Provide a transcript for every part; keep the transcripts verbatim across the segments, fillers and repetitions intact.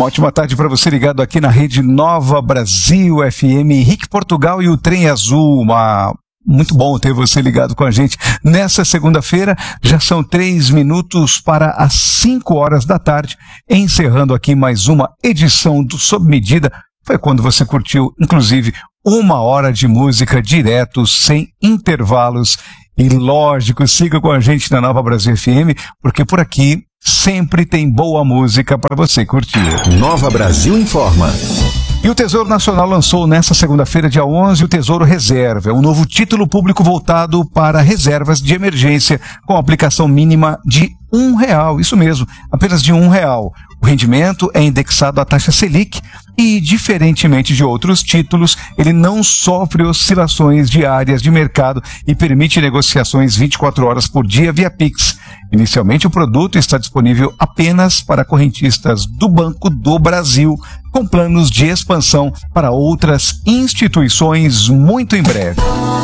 Uma ótima tarde para você ligado aqui na Rede Nova Brasil F M, Henrique Portugal e o Trem Azul. Uma... Muito bom ter você ligado com a gente nessa segunda-feira. Já são três minutos para as cinco horas da tarde, encerrando aqui mais uma edição do Sob Medida. Foi quando você curtiu, inclusive, uma hora de música direto, sem intervalos. E lógico, siga com a gente na Nova Brasil F M, porque por aqui sempre tem boa música para você curtir. Nova Brasil informa. E o Tesouro Nacional lançou nesta segunda-feira, dia onze, o Tesouro Reserva, um novo título público voltado para reservas de emergência, com aplicação mínima de um real, isso mesmo, apenas de um real. O rendimento é indexado à taxa Selic e, diferentemente de outros títulos, ele não sofre oscilações diárias de mercado e permite negociações vinte e quatro horas por dia via Pix. Inicialmente, o produto está disponível apenas para correntistas do Banco do Brasil, com planos de expansão para outras instituições muito em breve.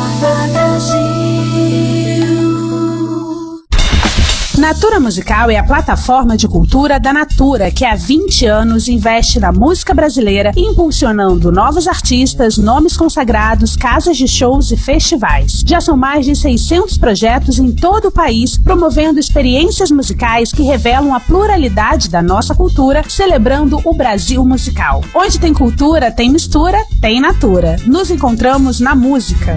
Natura Musical é a plataforma de cultura da Natura, que há vinte anos investe na música brasileira, impulsionando novos artistas, nomes consagrados, casas de shows e festivais. Já são mais de seiscentos projetos em todo o país, promovendo experiências musicais que revelam a pluralidade da nossa cultura, celebrando o Brasil musical. Onde tem cultura, tem mistura, tem Natura. Nos encontramos na música.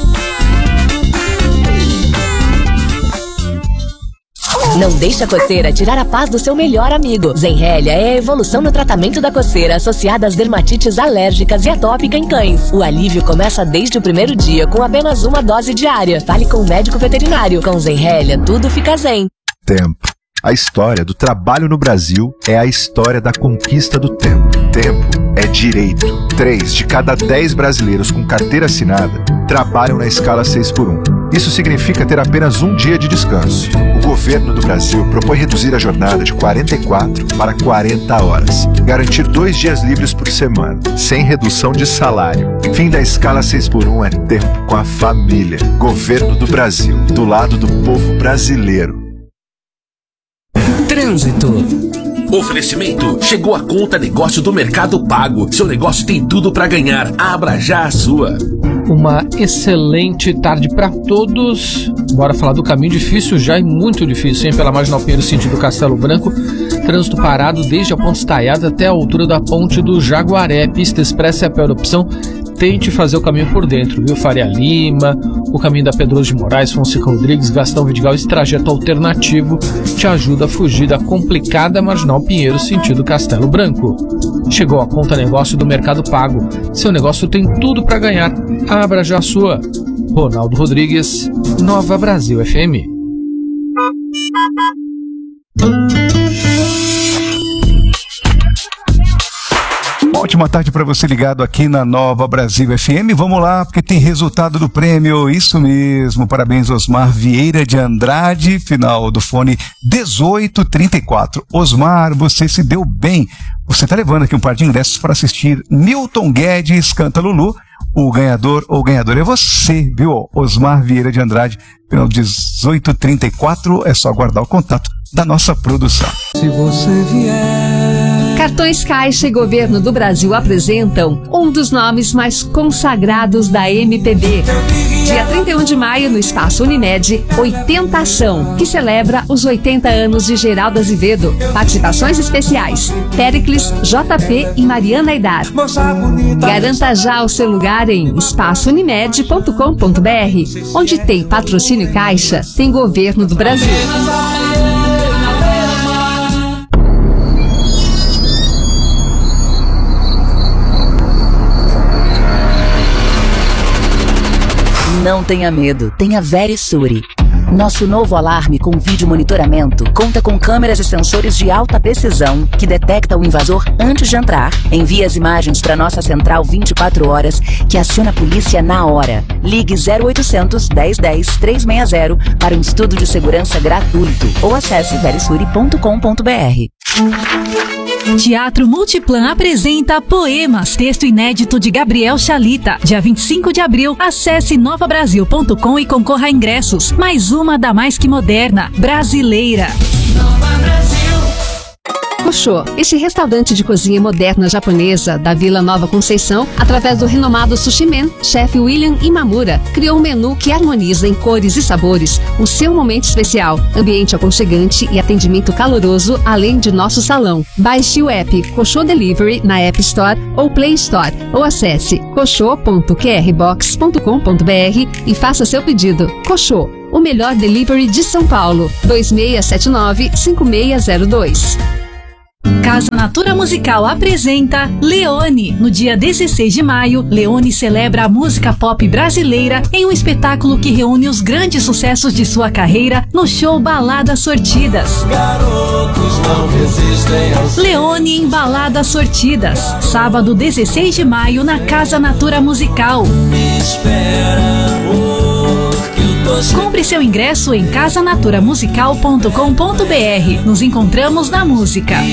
Não deixe a coceira tirar a paz do seu melhor amigo. Zenrelia é a evolução no tratamento da coceira associada às dermatites alérgicas e atópica em cães. O alívio começa desde o primeiro dia com apenas uma dose diária. Fale com o médico veterinário. Com Zenrelia, tudo fica zen. Tempo. A história do trabalho no Brasil é a história da conquista do tempo. Tempo é direito. Três de cada dez brasileiros com carteira assinada trabalham na escala seis por um. Isso significa ter apenas um dia de descanso. O governo do Brasil propõe reduzir a jornada de quarenta e quatro para quarenta horas. Garantir dois dias livres por semana, sem redução de salário. Fim da escala seis por um é tempo com a família. Governo do Brasil, do lado do povo brasileiro. Trânsito. Oferecimento. Chegou a conta negócio do Mercado Pago. Seu negócio tem tudo para ganhar. Abra já a sua. Uma excelente tarde para todos. Bora falar do caminho difícil já e muito difícil, hein? Pela Marginal Pinheiro, sentido Castelo Branco. Trânsito parado desde a Ponte Estaiada até a altura da Ponte do Jaguaré. Pista expressa é a pior opção. Tente fazer o caminho por dentro, viu? Faria Lima, o caminho da Pedroso de Moraes, Fonseca Rodrigues, Gastão Vidigal. Esse trajeto alternativo te ajuda a fugir da complicada Marginal Pinheiro, sentido Castelo Branco. Chegou a conta negócio do Mercado Pago. Seu negócio tem tudo para ganhar. Abra já a sua. Ronaldo Rodrigues, Nova Brasil F M. Uma ótima tarde para você ligado aqui na Nova Brasil F M. Vamos lá, porque tem resultado do prêmio. Isso mesmo. Parabéns, Osmar Vieira de Andrade, final do fone dezoito trinta e quatro. Osmar, você se deu bem. Você está levando aqui um par de ingressos para assistir Milton Guedes Canta Lulu. O ganhador ou ganhadora é você, viu? Osmar Vieira de Andrade, final dezoito trinta e quatro. É só aguardar o contato da nossa produção. Se você vier... Cartões Caixa e Governo do Brasil apresentam um dos nomes mais consagrados da M P B. Dia trinta e um de maio, no Espaço Unimed, oitenta Ação, que celebra os oitenta anos de Geraldo Azevedo. Participações especiais: Péricles, J P e Mariana Aidar. Garanta já o seu lugar em espaço unimed ponto com ponto br. Onde tem patrocínio Caixa, tem Governo do Brasil. Não tenha medo, tenha Verisure. Nosso novo alarme com vídeo monitoramento conta com câmeras e sensores de alta precisão que detecta o invasor antes de entrar, envia as imagens para nossa central vinte e quatro horas, que aciona a polícia na hora. Ligue zero oitocentos, dez dez, trezentos e sessenta para um estudo de segurança gratuito ou acesse verisure ponto com ponto br. Teatro Multiplan apresenta Poemas, texto inédito de Gabriel Chalita. Dia vinte e cinco de abril, acesse nova brasil ponto com e concorra a ingressos. Mais uma da mais que moderna, brasileira. Nova Brasil. Koshô, este restaurante de cozinha moderna japonesa da Vila Nova Conceição, através do renomado Sushi Man, chefe William Imamura, criou um menu que harmoniza em cores e sabores o seu momento especial, ambiente aconchegante e atendimento caloroso, além de nosso salão. Baixe o app Koshô Delivery na App Store ou Play Store, ou acesse koshô ponto q r box ponto com ponto b r e faça seu pedido. Koshô, o melhor delivery de São Paulo. dois seis sete nove, cinco seis zero dois. Casa Natura Musical apresenta Leone. No dia dezesseis de maio, Leone celebra a música pop brasileira em um espetáculo que reúne os grandes sucessos de sua carreira no show Baladas Sortidas. Garotos não resistem aos... Leone em Baladas Sortidas, sábado dezesseis de maio na Casa Natura Musical. Me espera, porque eu tô... Compre seu ingresso em casa natura musical ponto com ponto b r. Nos encontramos na música.